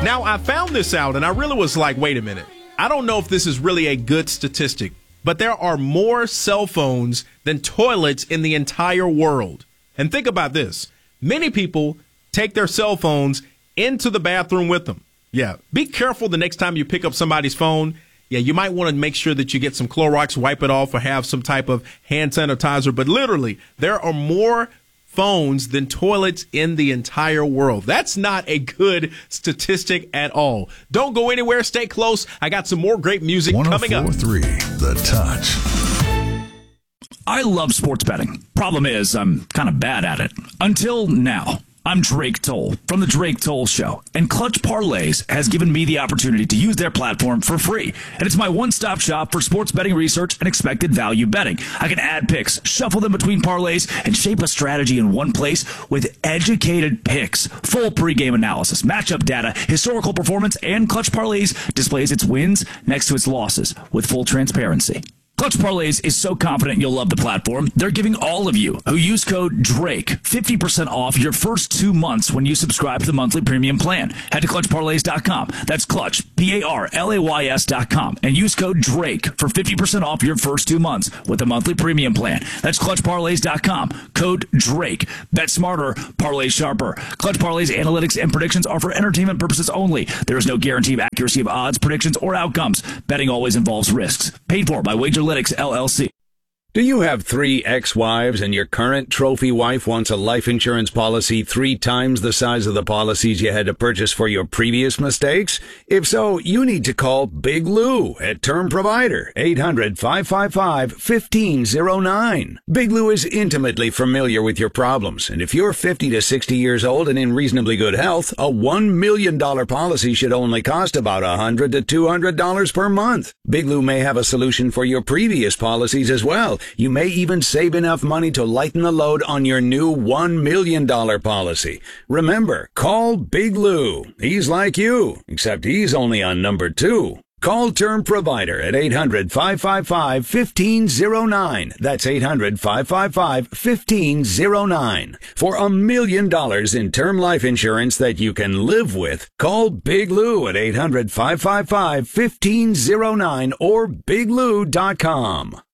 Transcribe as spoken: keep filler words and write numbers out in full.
Now, I found this out, and I really was like, wait a minute. I don't know if this is really a good statistic, but there are more cell phones than toilets in the entire world. And think about this. Many people take their cell phones into the bathroom with them. Yeah, be careful the next time you pick up somebody's phone. Yeah, you might want to make sure that you get some Clorox, wipe it off, or have some type of hand sanitizer. But literally, there are more phones than toilets in the entire world. That's not a good statistic at all. Don't go anywhere. Stay close. I got some more great music coming up. one oh four point three The Touch. I love sports betting. Problem is, I'm kind of bad at it. Until now. I'm Drake Toll from The Drake Toll Show, and Clutch Parlays has given me the opportunity to use their platform for free. And it's my one-stop shop for sports betting research and expected value betting. I can add picks, shuffle them between parlays, and shape a strategy in one place with educated picks, full pregame analysis, matchup data, historical performance, and Clutch Parlays displays its wins next to its losses with full transparency. Clutch Parlays is so confident you'll love the platform, they're giving all of you who use code DRAKE fifty percent off your first two months when you subscribe to the monthly premium plan. Head to clutch parlays dot com. That's Clutch, P A R L A Y S dot com, and use code DRAKE for fifty percent off your first two months with the monthly premium plan. That's clutch parlays dot com. Code DRAKE. Bet smarter, parlay sharper. Clutch Parlays analytics and predictions are for entertainment purposes only. There is no guarantee of accuracy of odds, predictions, or outcomes. Betting always involves risks. Paid for by Wager Analytics, L L C. Do you have three ex-wives and your current trophy wife wants a life insurance policy three times the size of the policies you had to purchase for your previous mistakes? If so, you need to call Big Lou at Term Provider, eight hundred, five five five, one five zero nine. Big Lou is intimately familiar with your problems, and if you're fifty to sixty years old and in reasonably good health, a one million dollars policy should only cost about one hundred to two hundred dollars per month. Big Lou may have a solution for your previous policies as well. You may even save enough money to lighten the load on your new one million dollars policy. Remember, call Big Lou. He's like you, except he's only on number two. Call Term Provider at eight hundred, five five five, one five zero nine. That's eight hundred, five five five, one five zero nine. For a million dollars in term life insurance that you can live with, call Big Lou at eight hundred, five five five, one five zero nine or big lou dot com.